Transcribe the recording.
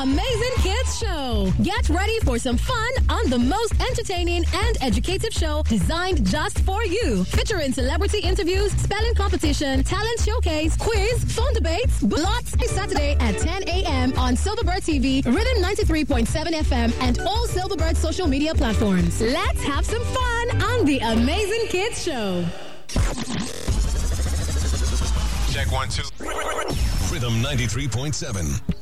Amazing Kids Show. Get ready for some fun on the most entertaining and educative show designed just for you. Featuring celebrity interviews, spelling competition, talent showcase, quiz, phone debates, lots Saturday at 10 a.m. on Silverbird TV, Rhythm 93.7 FM, and all Silverbird social media platforms. Let's have some fun on the Amazing Kids Show. Check 1, 2. Rhythm 93.7.